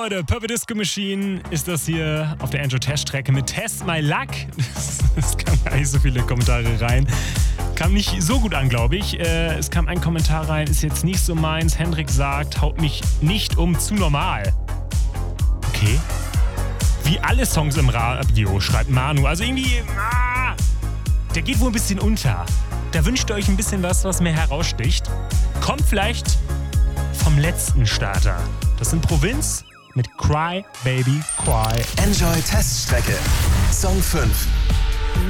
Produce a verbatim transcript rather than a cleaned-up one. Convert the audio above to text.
Leute, Purple Disco Machine ist das hier auf der Android-Test-Strecke mit Test My Luck. Es kamen gar nicht so viele Kommentare rein. Kam nicht so gut an, glaube ich. Äh, es kam ein Kommentar rein, ist jetzt nicht so meins. Hendrik sagt, haut mich nicht um, zu normal. Okay. Wie alle Songs im Radio, schreibt Manu. Also irgendwie, ah, der geht wohl ein bisschen unter. Da wünscht ihr euch ein bisschen was, was mehr heraussticht. Kommt vielleicht vom letzten Starter. Das sind Provinz mit Cry Baby Cry. Enjoy Teststrecke. Song fünf.